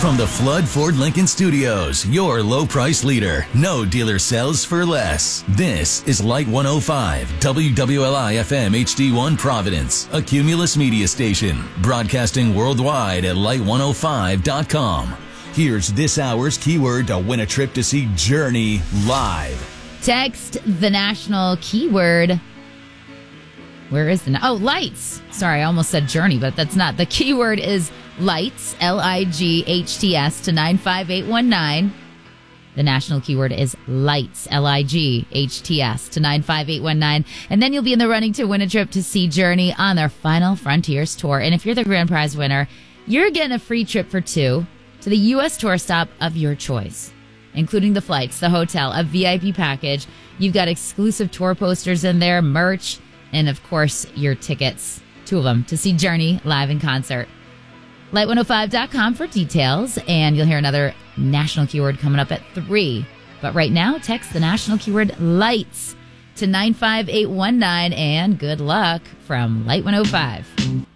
From the Flood Ford Lincoln Studios, your low price leader. No dealer sells for less. This is Light 105, WWLI FM HD1 Providence, a Cumulus media station, broadcasting worldwide at light105.com. Here's this hour's keyword to win a trip to see Journey live. Text the national keyword. Where is the... lights. Sorry, I almost said Journey, but that's not. The keyword is lights, Lights, to 95819. The national keyword is lights, Lights, to 95819. And then you'll be in the running to win a trip to see Journey on their Final Frontiers tour. And if you're the grand prize winner, you're getting a free trip for two to the U.S. tour stop of your choice, including the flights, the hotel, a VIP package. You've got exclusive tour posters in there, merch, and, of course, your tickets, two of them, to see Journey live in concert. Light105.com for details, and you'll hear another national keyword coming up at 3. But right now, text the national keyword lights to 95819, and good luck from Light 105.